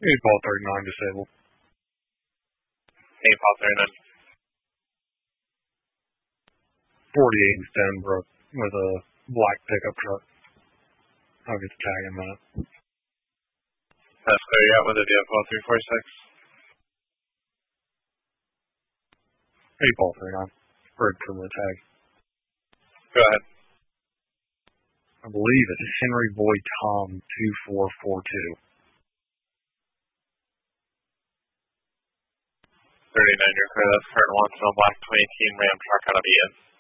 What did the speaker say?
8 ball 39 disabled. 8 ball 39. 48 in Stenbrook with a black pickup truck. I'll get the tag in a minute. That's clear. Yeah, with a DFL 346. 8 ball 39. Heard from the tag. Go ahead. I believe it's Henry Boy Tom 2442. 39, you're clear. That's current 1, so black 2018 Ram truck out of Ian.